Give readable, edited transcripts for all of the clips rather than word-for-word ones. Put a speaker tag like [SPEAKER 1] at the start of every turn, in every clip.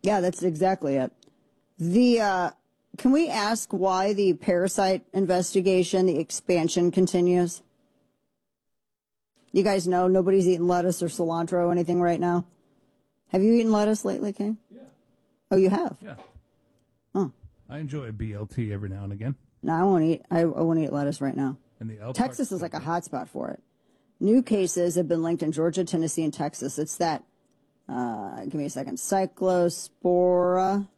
[SPEAKER 1] Yeah, that's exactly it. Can we ask why the parasite investigation, the expansion continues? You guys know nobody's eating lettuce or cilantro or anything right now? Have you eaten lettuce lately, King?
[SPEAKER 2] Yeah.
[SPEAKER 1] Oh, you have?
[SPEAKER 2] Yeah.
[SPEAKER 1] Oh.
[SPEAKER 2] I enjoy a BLT every now and again.
[SPEAKER 1] No, I won't eat lettuce right now.
[SPEAKER 2] And the
[SPEAKER 1] Texas is like a hot spot for it. New cases have been linked in Georgia, Tennessee, and Texas. It's that, give me a second, Cyclospora,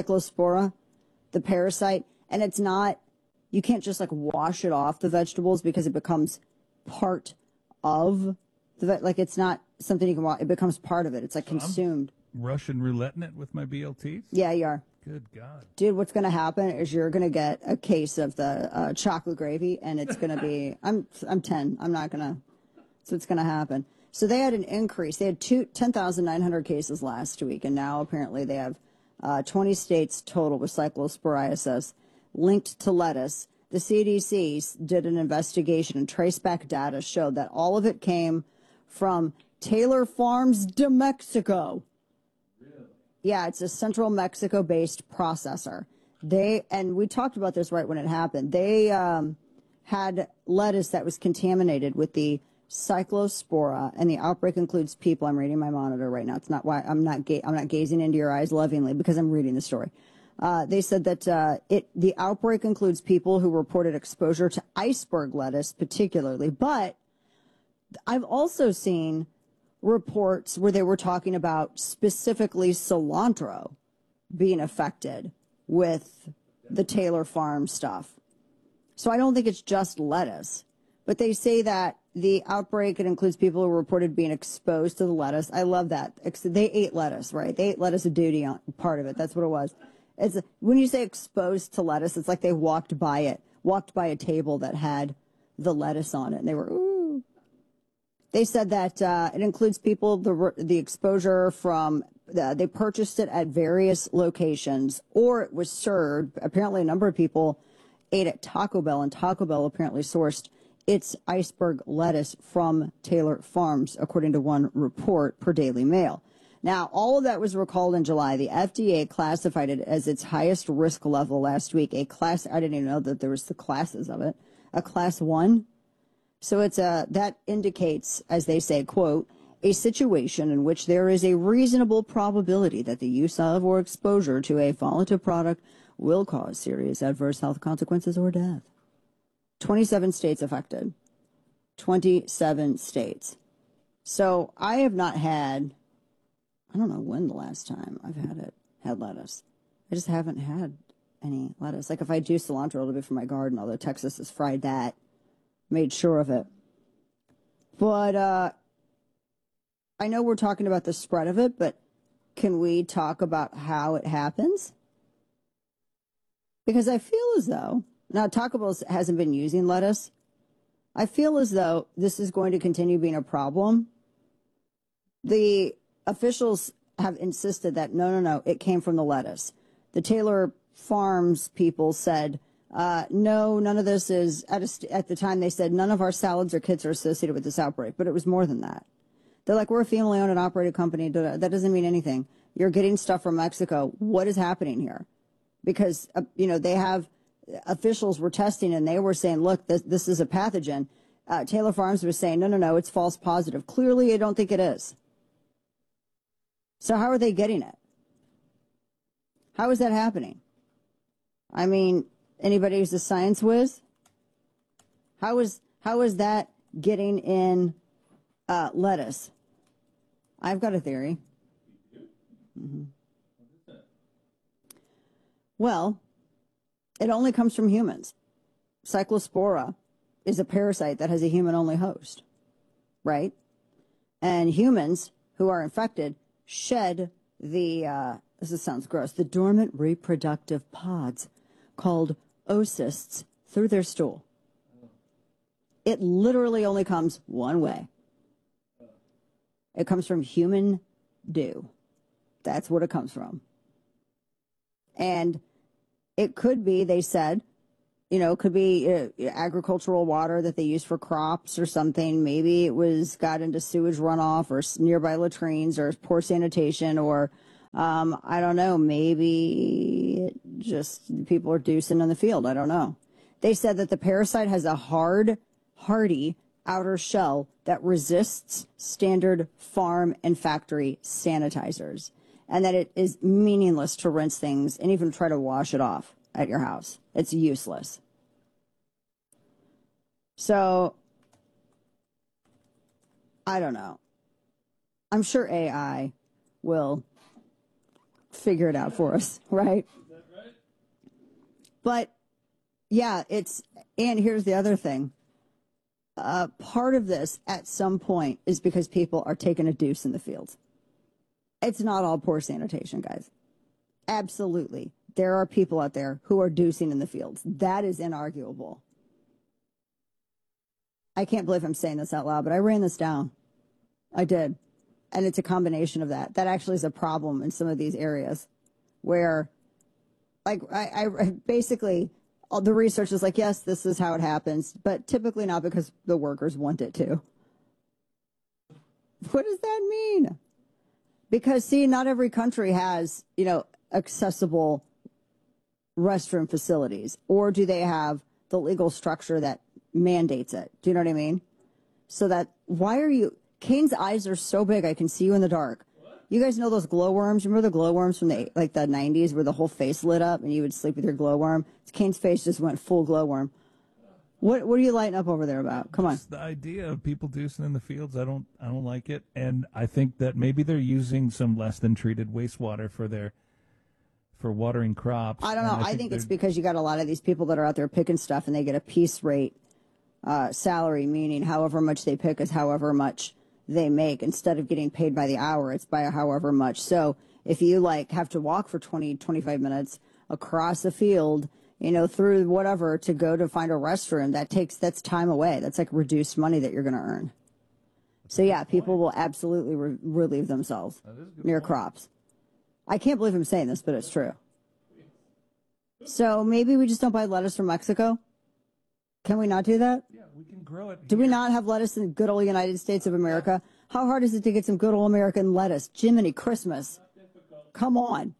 [SPEAKER 1] the parasite. And it's not, you can't just like wash it off the vegetables because it becomes part of like it's not something you can wash. It becomes part of it. It's like consumed.
[SPEAKER 2] I'm Russian rouletting it with my BLTs?
[SPEAKER 1] Yeah, you are.
[SPEAKER 2] Good God.
[SPEAKER 1] Dude, what's going to happen is you're going to get a case of the chocolate gravy, and it's going to be, I'm 10. I'm not going to, so it's going to happen. So they had an increase. They had 10,900 cases last week, and now apparently they have 20 states total with cyclosporiasis linked to lettuce. The CDC did an investigation, and traceback data showed that all of it came from Taylor Farms de Mexico. Yeah, it's a central Mexico-based processor. And we talked about this right when it happened. They had lettuce that was contaminated with the cyclospora, and the outbreak includes people. I'm reading my monitor right now. It's not why I'm not gazing into your eyes lovingly because I'm reading the story. They said that the outbreak includes people who reported exposure to iceberg lettuce, particularly. But I've also seen reports where they were talking about specifically cilantro being affected with the Taylor Farm stuff. So I don't think it's just lettuce, but they say that the outbreak, it includes people who reported being exposed to the lettuce. I love that. They ate lettuce, right? They ate lettuce a duty on part of it. That's what it was. When you say exposed to lettuce, it's like they walked by a table that had the lettuce on it, and they were, ooh. They said that it includes people, the exposure from, they purchased it at various locations, or it was served. Apparently, a number of people ate at Taco Bell, and Taco Bell apparently sourced its iceberg lettuce from Taylor Farms, according to one report per Daily Mail. Now, all of that was recalled in July. The FDA classified it as its highest risk level last week. I didn't even know that there was the classes of it. A class 1. So that indicates, as they say, quote, a situation in which there is a reasonable probability that the use of or exposure to a volatile product will cause serious adverse health consequences or death. 27 states affected. 27 states. So I have not had, I don't know when the last time I've had lettuce. I just haven't had any lettuce. Like if I do cilantro, it'll be from my garden, although Texas has fried that. Made sure of it. But I know we're talking about the spread of it, but can we talk about how it happens? Because I feel as though, now Taco Bell hasn't been using lettuce. I feel as though this is going to continue being a problem. The officials have insisted that, no, it came from the lettuce. The Taylor Farms people said, no, none of this is, at the time they said, none of our salads or kits are associated with this outbreak, but it was more than that. They're like, we're a family-owned and operated company. That doesn't mean anything. You're getting stuff from Mexico. What is happening here? Because, they have, officials were testing and they were saying, look, this is a pathogen. Taylor Farms was saying, no, it's false positive. Clearly, I don't think it is. So how are they getting it? How is that happening? I mean, anybody who's a science whiz? How is that getting in lettuce? I've got a theory. Mm-hmm. Well, it only comes from humans. Cyclospora is a parasite that has a human-only host, right? And humans who are infected shed the, this sounds gross, the dormant reproductive pods called oocysts through their stool. It literally only comes one way. It comes from human dew. That's what it comes from. And it could be, they said, it could be agricultural water that they use for crops or something. Maybe it got into sewage runoff or nearby latrines or poor sanitation or I don't know. Maybe it just people are deucing in the field. I don't know. They said that the parasite has a hardy outer shell that resists standard farm and factory sanitizers, and that it is meaningless to rinse things and even try to wash it off at your house. It's useless. So, I don't know. I'm sure AI will figure it out for us, right?
[SPEAKER 2] Is that right?
[SPEAKER 1] But yeah, and here's the other thing. Part of this at some point is because people are taking a deuce in the fields. It's not all poor sanitation, guys. Absolutely. There are people out there who are deucing in the fields. That is inarguable. I can't believe I'm saying this out loud, but I ran this down. I did. And it's a combination of that. That actually is a problem in some of these areas where, like, I basically, all the research is like, yes, this is how it happens, but typically not because the workers want it to. What does that mean? Because, see, not every country has, accessible restroom facilities, or do they have the legal structure that mandates it? Do you know what I mean? So Kane's eyes are so big I can see you in the dark. What? You guys know those glowworms? Remember the glowworms from the 90s where the whole face lit up and you would sleep with your glowworm? Kane's face just went full glowworm. What are you lighting up over there about? Come on.
[SPEAKER 2] Just the idea of people deucing in the fields, I don't like it, and I think that maybe they're using some less than treated wastewater for watering crops.
[SPEAKER 1] I don't know. I think it's because you got a lot of these people that are out there picking stuff and they get a piece rate salary, meaning however much they pick is however much they make. Instead of getting paid by the hour, it's by however much. So if you have to walk for 20, 25 minutes across a field, through whatever to go to find a restroom, that's time away. That's like reduced money that you're going to earn. So yeah, people will absolutely relieve themselves near crops. I can't believe I'm saying this, but it's true. So maybe we just don't buy lettuce from Mexico? Can we not do that?
[SPEAKER 2] Yeah, we can grow it.
[SPEAKER 1] Do we not have lettuce in the good old United States of America? How hard is it to get some good old American lettuce? Jiminy Christmas. Come on.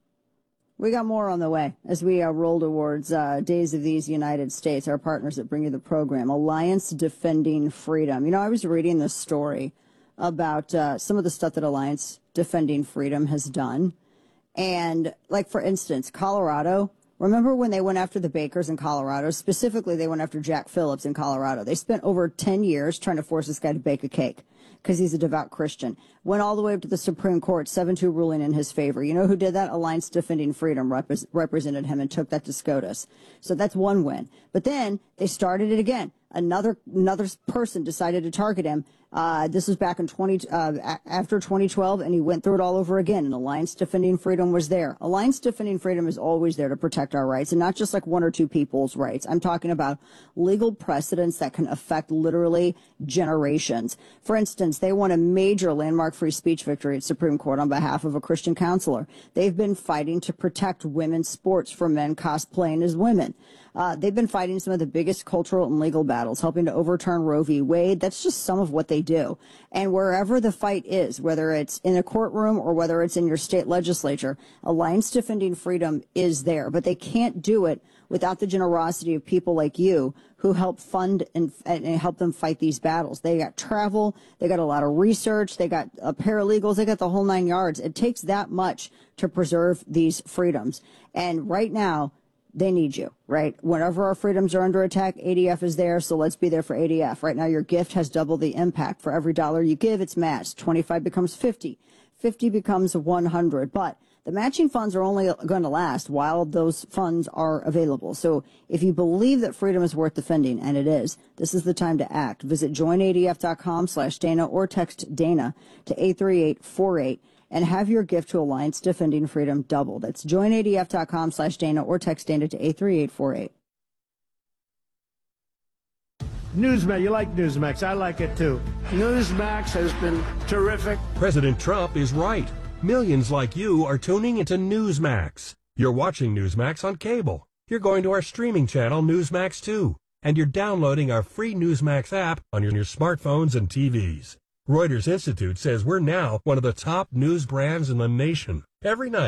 [SPEAKER 1] We got more on the way as we roll towards Days of These United States, our partners that bring you the program, Alliance Defending Freedom. I was reading this story about some of the stuff that Alliance Defending Freedom has done. And, for instance, Colorado, remember when they went after the bakers in Colorado? Specifically, they went after Jack Phillips in Colorado. They spent over 10 years trying to force this guy to bake a cake because he's a devout Christian. Went all the way up to the Supreme Court, 7-2 ruling in his favor. You know who did that? Alliance Defending Freedom represented him and took that to SCOTUS. So that's one win. But then they started it again. Another person decided to target him. This was back in after 2012, and he went through it all over again. And Alliance Defending Freedom was there. Alliance Defending Freedom is always there to protect our rights, and not just like one or two people's rights. I'm talking about legal precedents that can affect literally generations. For instance, they won a major landmark free speech victory at Supreme Court on behalf of a Christian counselor. They've been fighting to protect women's sports from men cosplaying as women. They've been fighting some of the biggest cultural and legal battles, helping to overturn Roe v. Wade. That's just some of what they do. And wherever the fight is, whether it's in a courtroom or whether it's in your state legislature, Alliance Defending Freedom is there. But they can't do it without the generosity of people like you who help fund and help them fight these battles. They got travel, they got a lot of research, they got paralegals, they got the whole 9 yards. It takes that much to preserve these freedoms. And right now, they need you, right? Whenever our freedoms are under attack, ADF is there, so let's be there for ADF. Right now, your gift has double the impact. For every dollar you give, it's matched. 25 becomes 50. 50 becomes 100. But the matching funds are only going to last while those funds are available. So if you believe that freedom is worth defending, and it is, this is the time to act. Visit joinadf.com/Dana or text Dana to 83848. and have your gift to Alliance Defending Freedom doubled. That's joinadf.com/Dana or text Dana to 83848.
[SPEAKER 3] Newsmax, you like Newsmax. I like it too. Newsmax has been terrific.
[SPEAKER 4] President Trump is right. Millions like you are tuning into Newsmax. You're watching Newsmax on cable. You're going to our streaming channel, Newsmax 2. And you're downloading our free Newsmax app on your smartphones and TVs. Reuters Institute says we're now one of the top news brands in the nation. every night.